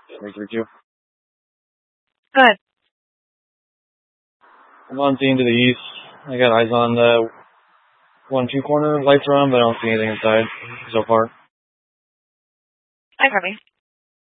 332. Go ahead. I'm on scene to the east. I got eyes on the 1-2 corner. Lights are on, but I don't see anything inside so far. Hi, Harvey.